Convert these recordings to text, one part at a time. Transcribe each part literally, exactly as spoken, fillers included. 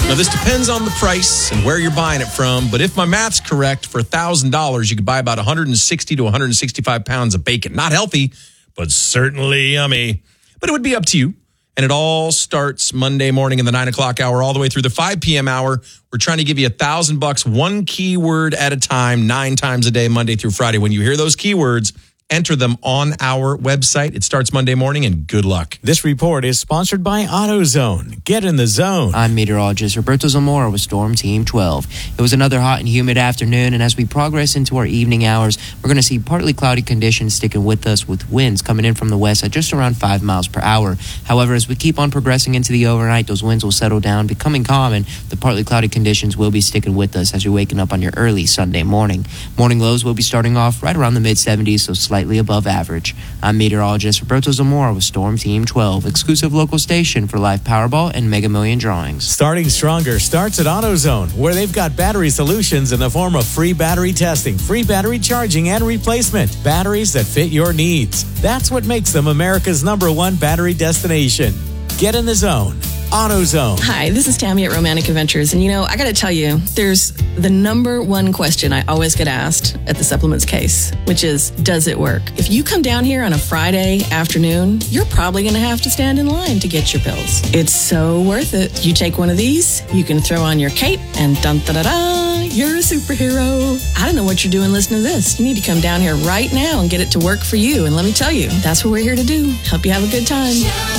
Now, this depends on the price and where you're buying it from, but if my math's correct, for one thousand dollars, you could buy about one hundred sixty to one hundred sixty-five pounds of bacon. Not healthy, but certainly yummy. But it would be up to you. And it all starts Monday morning in the nine o'clock hour all the way through the five p.m. hour. We're trying to give you a thousand bucks, one keyword at a time, nine times a day, Monday through Friday. When you hear those keywords, enter them on our website. It starts Monday morning, and good luck. This report is sponsored by AutoZone. Get in the zone. I'm meteorologist Roberto Zamora with Storm Team twelve. It was another hot and humid afternoon, and as we progress into our evening hours, we're going to see partly cloudy conditions sticking with us, with winds coming in from the west at just around five miles per hour. However, as we keep on progressing into the overnight, those winds will settle down, becoming calm, and the partly cloudy conditions will be sticking with us as you're waking up on your early Sunday morning. Morning lows will be starting off right around the mid-seventies, so slightly above average. I'm meteorologist Roberto Zamora with Storm Team twelve, exclusive local station for live Powerball and Mega Million drawings. Starting stronger starts at AutoZone, where they've got battery solutions in the form of free battery testing, free battery charging and replacement, batteries that fit your needs. That's what makes them America's number one battery destination. Get in the zone. AutoZone. Hi, this is Tammy at Romantic Adventures, and you know, I got to tell you, there's the number one question I always get asked at the supplements case, which is, does it work? If you come down here on a Friday afternoon, you're probably going to have to stand in line to get your pills. It's so worth it. You take one of these, you can throw on your cape, and dun-da-da-da, you're a superhero. I don't know what you're doing listening to this. You need to come down here right now and get it to work for you, and let me tell you, that's what we're here to do. Help you have a good time.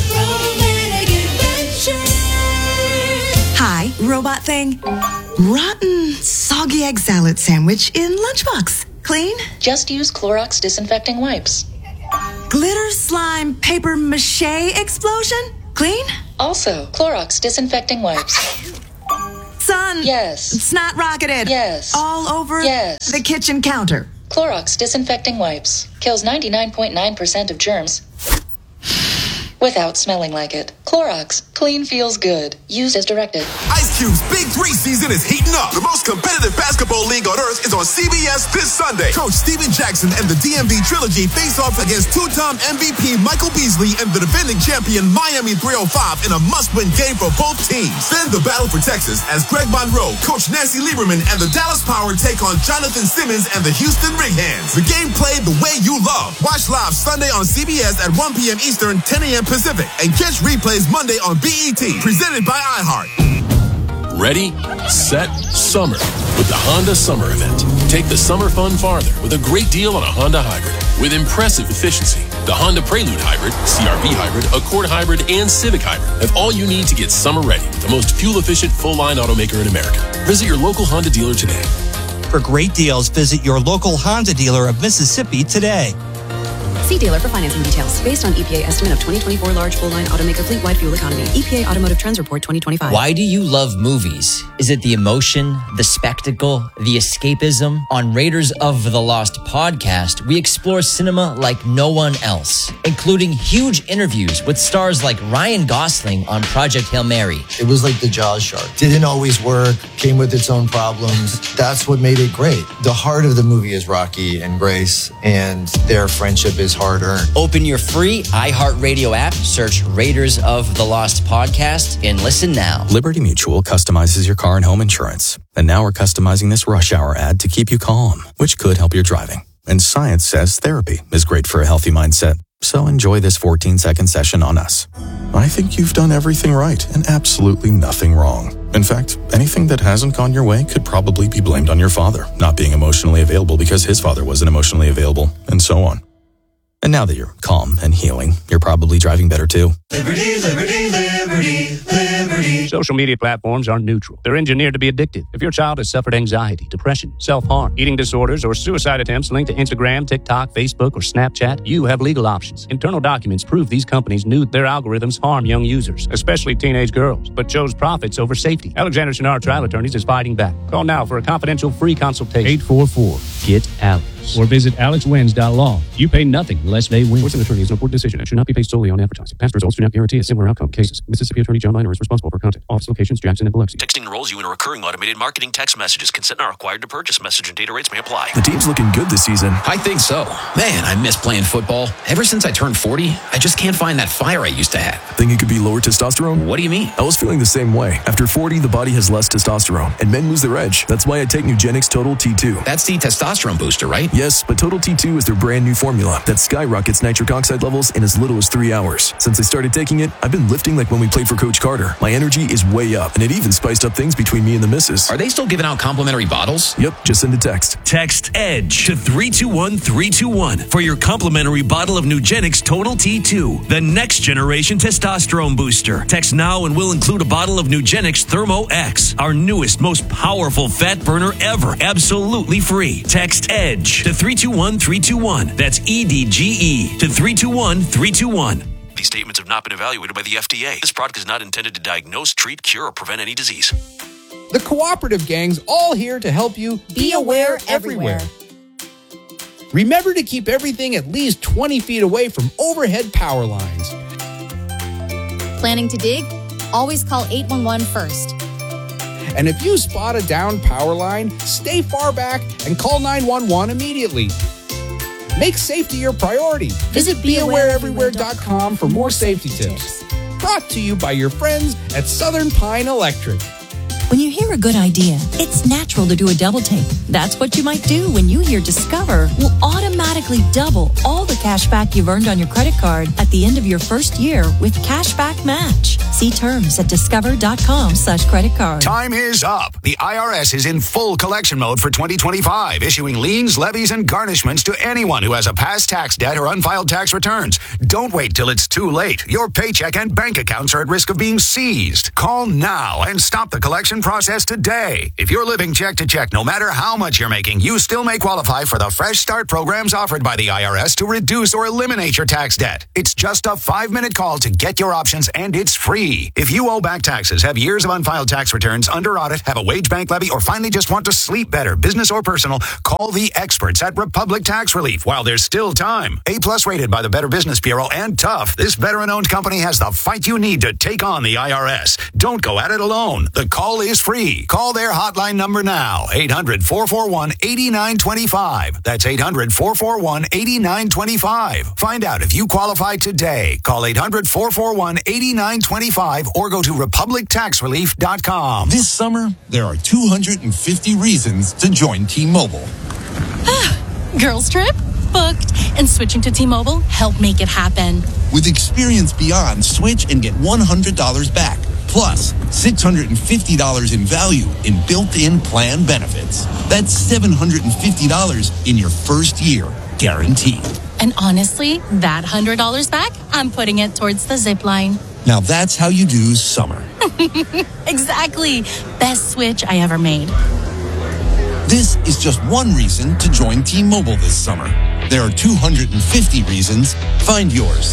Hi, robot thing. Rotten, soggy egg salad sandwich in lunchbox. Clean? Just use Clorox disinfecting wipes. Glitter slime paper mache explosion? Clean? Also, Clorox disinfecting wipes. Son. Yes. Snot rocketed. Yes. All over yes. the kitchen counter. Clorox disinfecting wipes. Kills ninety-nine point nine percent of germs without smelling like it. Clorox. Clean feels good. Used as directed. Ice Cube's Big Three season is heating up. The most competitive basketball league on earth is on C B S this Sunday. Coach Steven Jackson and the D M V Trilogy face off against two-time M V P Michael Beasley and the defending champion Miami three oh five in a must-win game for both teams. Then the battle for Texas as Greg Monroe, Coach Nancy Lieberman, and the Dallas Power take on Jonathan Simmons and the Houston Ringhands. The game played the way you love. Watch live Sunday on C B S at one p.m. Eastern, ten a.m. Pacific, and catch replays Monday on B E T, presented by iHeart. Ready, set, summer with the Honda Summer Event. Take the summer fun farther with a great deal on a Honda Hybrid with impressive efficiency. The Honda Prelude Hybrid, C R V Hybrid, Accord Hybrid, and Civic Hybrid have all you need to get summer ready with the most fuel-efficient full-line automaker in America. Visit your local Honda dealer today. For great deals, visit your local Honda dealer of Mississippi today. See dealer for financing details. Based on E P A estimate of twenty twenty-four large full-line automaker fleet-wide fuel economy. E P A Automotive Trends Report twenty twenty-five. Why do you love movies? Is it the emotion, the spectacle, the escapism? On Raiders of the Lost podcast, we explore cinema like no one else, including huge interviews with stars like Ryan Gosling on Project Hail Mary. It was like the Jaws shark. Didn't always work, came with its own problems. That's what made it great. The heart of the movie is Rocky and Grace, and their friendship is hard-earned. Open your free iHeartRadio app, search Raiders of the Lost podcast, and listen now. Liberty Mutual customizes your car and home insurance. And now we're customizing this rush hour ad to keep you calm, which could help your driving. And science says therapy is great for a healthy mindset. So enjoy this fourteen-second session on us. I think you've done everything right and absolutely nothing wrong. In fact, anything that hasn't gone your way could probably be blamed on your father not being emotionally available because his father wasn't emotionally available, and so on. And now that you're calm and healing, you're probably driving better too. Liberty, liberty, liberty, liberty. Social media platforms aren't neutral. They're engineered to be addictive. If your child has suffered anxiety, depression, self-harm, eating disorders, or suicide attempts linked to Instagram, TikTok, Facebook, or Snapchat, you have legal options. Internal documents prove these companies knew their algorithms harm young users, especially teenage girls, but chose profits over safety. Alexander Chenard Trial Attorneys is fighting back. Call now for a confidential free consultation. eight four four, get out. News or visit alex wins dot law. You pay nothing unless they win. Voice of an attorney is an important decision and should not be based solely on advertising. Past results do not guarantee a similar outcome. Cases. Mississippi Attorney John Miner is responsible for content. Office locations, Jackson and Biloxi. Texting enrolls you in a recurring automated marketing text messages. Consent not required to purchase. Message and data rates may apply. The team's looking good this season. I think so. Man, I miss playing football. Ever since I turned forty, I just can't find that fire I used to have. Think it could be lower testosterone? What do you mean? I was feeling the same way. After forty, the body has less testosterone, and men lose their edge. That's why I take Nugenix Total T two. That's the testosterone booster, right? Yes, but Total T two is their brand new formula that skyrockets nitric oxide levels in as little as three hours. Since I started taking it, I've been lifting like when we played for Coach Carter. My energy is way up, and it even spiced up things between me and the missus. Are they still giving out complimentary bottles? Yep, just send a text. Text EDGE to three two one three two one for your complimentary bottle of Nugenix Total T two, the next generation testosterone booster. Text now and we'll include a bottle of Nugenix Thermo X, our newest, most powerful fat burner ever, absolutely free. Text EDGE to three two one three two one. That's E D G E to three two one three two one. These statements have not been evaluated by the F D A. This product is not intended to diagnose, treat, cure, or prevent any disease. The Cooperative Gang's all here to help you be aware everywhere. Remember to keep everything at least twenty feet away from overhead power lines. Planning to dig? Always call eight one one first. And if you spot a downed power line, stay far back and call nine one one immediately. Make safety your priority. Visit be aware everywhere dot com for more safety tips. Brought to you by your friends at Southern Pine Electric. When you hear a good idea, it's natural to do a double take. That's what you might do when you hear Discover will automatically double all the cash back you've earned on your credit card at the end of your first year with Cashback Match. See terms at discover.com slash credit card. Time is up. The I R S is in full collection mode for twenty twenty-five, issuing liens, levies, and garnishments to anyone who has a past tax debt or unfiled tax returns. Don't wait till it's too late. Your paycheck and bank accounts are at risk of being seized. Call now and stop the collection process today. If you're living check to check, no matter how much you're making, you still may qualify for the Fresh Start programs offered by the I R S to reduce or eliminate your tax debt. It's just a five-minute call to get your options, and it's free. If you owe back taxes, have years of unfiled tax returns, under audit, have a wage bank levy, or finally just want to sleep better, business or personal, call the experts at Republic Tax Relief while there's still time. A-plus rated by the Better Business Bureau and tough, this veteran-owned company has the fight you need to take on the I R S. Don't go at it alone. The call is free. Call their hotline number now, eight hundred, four four one, eight nine two five. That's eight hundred, four four one, eight nine two five. Find out if you qualify today. Call eight hundred, four four one, eight nine two five or go to republic tax relief dot com. This summer, there are two hundred fifty reasons to join T-Mobile. Girls trip? Booked. And switching to T-Mobile helped make it happen. With Experience Beyond, switch and get one hundred dollars back. Plus, six hundred fifty dollars in value in built-in plan benefits. That's seven hundred fifty dollars in your first year, guaranteed. And honestly, that one hundred dollars back, I'm putting it towards the zip line. Now that's how you do summer. Exactly. Best switch I ever made. This is just one reason to join T-Mobile this summer. There are two hundred fifty reasons. Find yours.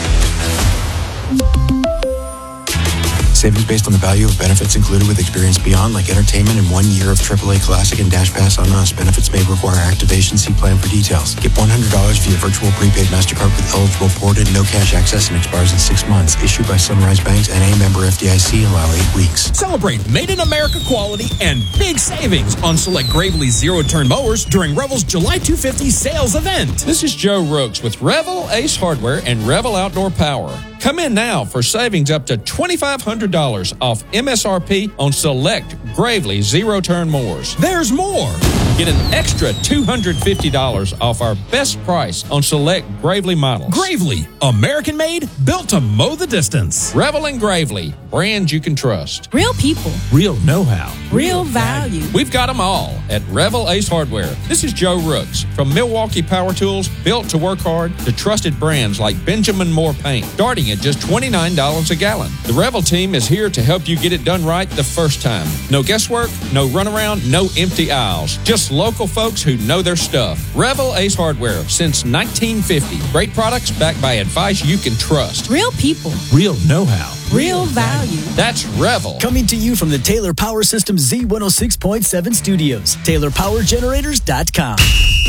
Savings based on the value of benefits included with Experience Beyond, like entertainment and one year of triple A Classic and Dash Pass on us. Benefits may require activation. See plan for details. Get one hundred dollars via virtual prepaid MasterCard with eligible ported, no cash access, and expires in six months. Issued by Sunrise Banks, N A member F D I C. Allow eight weeks. Celebrate Made in America quality and big savings on select Gravely zero-turn mowers during Revel's July two fifty sales event. This is Joe Rooks with Revel, Ace Hardware, and Revel Outdoor Power. Come in now for savings up to twenty-five hundred dollars off M S R P on select Gravely zero-turn mowers. There's more. Get an extra two hundred fifty dollars off our best price on select Gravely models. Gravely, American-made, built to mow the distance. Revel and Gravely, brands you can trust. Real people. Real know-how. Real value. We've got them all at Revel Ace Hardware. This is Joe Rooks. From Milwaukee Power Tools, built to work hard, to trusted brands like Benjamin Moore Paint, starting at just twenty-nine dollars a gallon. The Revel team is here to help you get it done right the first time. No guesswork, no runaround, no empty aisles. Just local folks who know their stuff. Revel Ace Hardware, since nineteen fifty. Great products backed by advice you can trust. Real people. Real know-how. Real value. That's Revel. Coming to you from the Taylor Power Systems Z one oh six point seven studios. Taylor Power Generators dot com.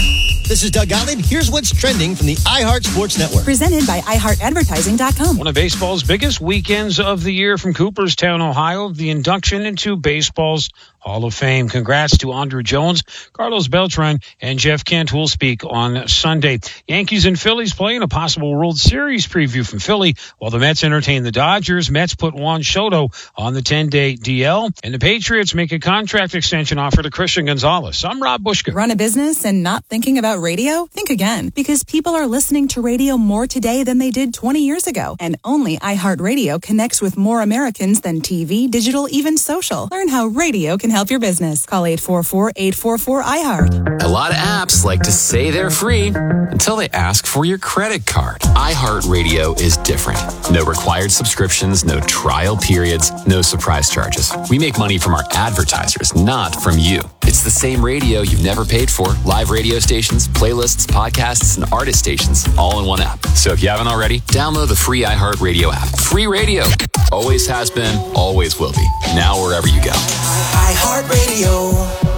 This is Doug Gottlieb. Here's what's trending from the iHeart Sports Network. Presented by i heart advertising dot com. One of baseball's biggest weekends of the year from Cooperstown, Ohio, the induction into baseball's Hall of Fame. Congrats to Andruw Jones, Carlos Beltran, and Jeff Kent, who will speak on Sunday. Yankees and Phillies playing a possible World Series preview from Philly, while the Mets entertain the Dodgers. Mets put Juan Soto on the ten-day D L, and the Patriots make a contract extension offer to Christian Gonzalez. I'm Rob Bushka. Run a business and not thinking about radio? Think again, because people are listening to radio more today than they did twenty years ago, and only iHeartRadio connects with more Americans than T V, digital, even social. Learn how radio can help your business. Call eight four four, eight four four, I heart. A lot of apps like to say they're free until they ask for your credit card. iHeartRadio is different. No required subscriptions, no trial periods, no surprise charges. We make money from our advertisers, not from you. It's the same radio you've never paid for. Live radio stations, playlists, podcasts, and artist stations all in one app. So if you haven't already, download the free iHeartRadio app. Free radio. Always has been, always will be. Now wherever you go. iHeartRadio.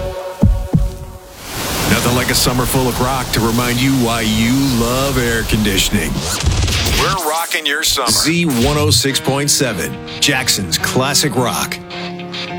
Nothing like a summer full of rock to remind you why you love air conditioning. We're rocking your summer. Z one oh six point seven, Jackson's Classic Rock.